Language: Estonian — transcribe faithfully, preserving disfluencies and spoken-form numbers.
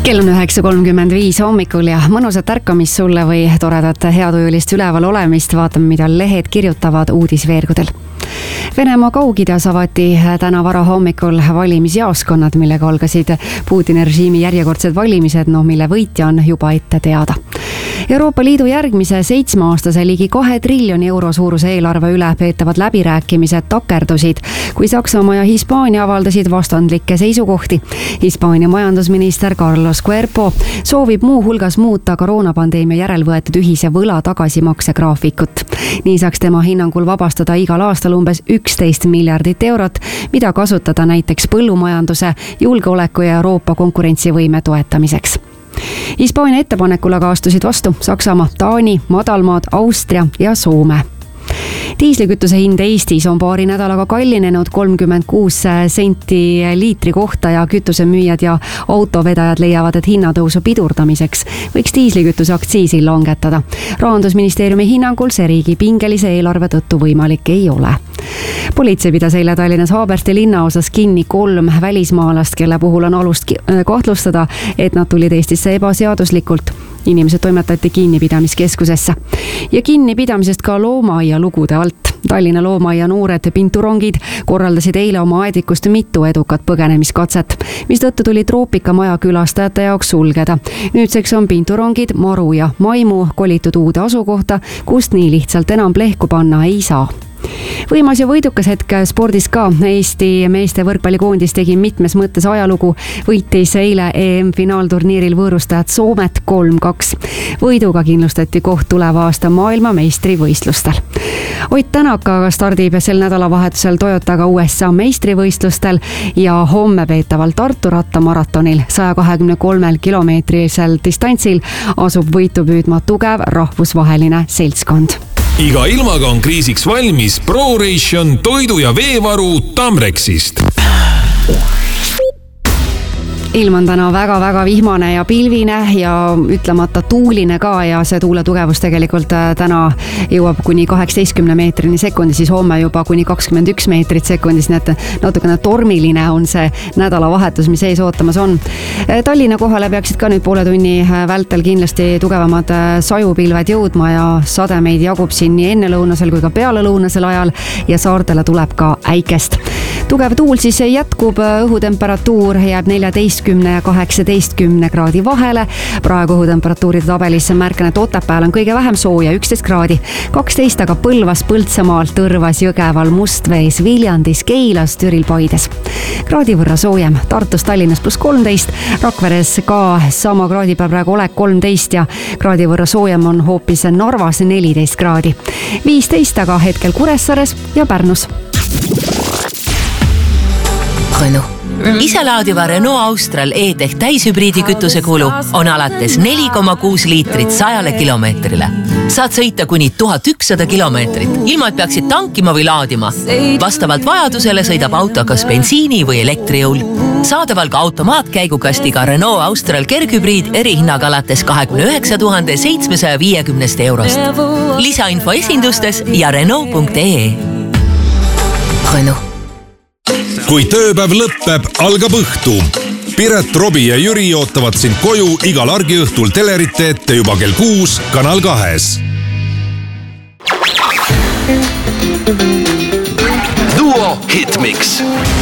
Kell on üheksa kolmkümmend viis hommikul ja mõnusat ärkamist sulle või toredat heatujulist üleval olemist. Vaatame, mida lehed kirjutavad uudisveergudel. Venemaa Kaug-Idas avati täna vara hommikul valimisjaoskonnad, millega algasid Putini režiimi järjekordsed valimised, no mille võitja on juba ette teada. Euroopa Liidu järgmise seitsmeaastase ligi kahe triljoni euro suuruse eelarve üle peetavad läbirääkimised takerdusid, kui Saksamaa ja Hispaania avaldasid vastandlikke seisukohti. Hispaania majandusminister Carlos Cuerpo soovib muu hulgas muuta koroonapandeemia järel võetud ühise võla tagasimakse graafikut. Nii saaks tema hinnangul vabastada igal aastal umbes üksteist miljardit eurot, mida kasutada näiteks põllumajanduse, julgeoleku ja Euroopa konkurentsivõime toetamiseks. Hispaania ettepanekul aga astusid vastu Saksamaa, Taani, Madalmaad, Austria ja Soome. Diislikütuse hind Eestis on paari nädalaga kallinenud kolmkümmend kuus senti liitri kohta ja kütusemüüjad ja autovedajad leiavad, et hinnatõusu pidurdamiseks võiks diislikütuse aktsiisi langetada. Rahandusministeeriumi hinnangul see riigi pingelise eelarve tõttu võimalik ei ole. Politsei pidas eile Tallinnas Haabersti linnaosas kinni kolm välismaalast, kelle puhul on alust kahtlustada, et nad tulid Eestisse ebaseaduslikult. Inimesed toimetati kinnipidamiskeskusesse. Ja kinnipidamisest ka loomaaia lugude alt. Tallinna loomaaia noored pinturongid korraldasid eile oma aedikust mitu edukat põgenemiskatset, mis tõttu tuli Troopikamaja külastajate jaoks sulgeda. Nüüdseks on pinturongid Maru ja Maimu kolitud uude asukohta, kust nii lihtsalt enam plehku panna ei saa. Võimas ja võidukas hetk spordis ka. Eesti meeste võrkpallikoondis tegi mitmes mõttes ajalugu, võitis eile E M-finaalturniiril võõrustajad Soomet kolm kaks. Võiduga kindlustati koht tuleva aasta maailmameistrivõistlustel. Ott Tänak aga stardib sel nädalavahetusel Toyotaga U S A meistrivõistlustel ja homme peetaval Tartu rattamaratonil saja kahekümne kolmel kilomeetrisel distantsil asub võitu püüdma tugev rahvusvaheline seltskond. Iga ilmaga on kriisiks valmis ProRation toidu- ja veevaru Tamrexist. Ilm on täna väga-väga vihmane ja pilvine ja ütlemata tuuline ka ja see tuule tugevus tegelikult täna jõuab kuni kaheksateistkümne meetrini sekundi, siis homme juba kuni kakskümmend üks meetrit sekundis, nii et natukene tormiline on see nädalavahetus, mis ees ootamas on. Tallinna kohale peaksid ka nüüd poole tunni vältel kindlasti tugevamad sajupilved jõudma ja sademeid jagub siin nii ennelõunasel kui ka pealelõunasel ajal ja saartele tuleb ka äikest. Tugev tuul siis jätkub, õhutemperatuur jääb neljateistkümne ja kaheksateistkümne kraadi vahele. Praegu õhutemperatuuride tabelis märkan, et Otepääl on kõige vähem sooja üksteist kraadi, kaksteist aga Põlvas, Põltsamaal, Tõrvas, Jõgeval, Mustvees, Viljandis, Keilas, Türil, Paides. Kraadi võrra soojem Tartus, Tallinnas pluss kolmteist, Rakveres ka sama kraadi peab praegu olek kolmteist ja kraadi võrra soojem on hoopis Narvas neliteist kraadi. viisteist aga hetkel Kuressaares ja Pärnus. Renault. Iselaadiva Renault Austral E-Tech täishübriidi kütuse kulu on alates neli koma kuus liitrit sajale kilomeetrile. Saad sõita kuni tuhat ükssada kilomeetrit, ilma et peaksid tankima või laadima. Vastavalt vajadusele sõidab auto kas bensiini või elektrijõul. Saadaval ka automaatkäigukastiga Renault Austral kerghübriid erihinnaga alates kahekümne üheksa tuhande seitsmesaja viiekümnest eurost. Lisainfo esindustes ja Renault punkt ee. Renault. Kui tööpäev lõppeb, algab õhtu. Piret, Robi ja Jüri ootavad sind koju igal argiõhtul telerite ette juba kell kuus Kanal kahes. Duo Hitmix.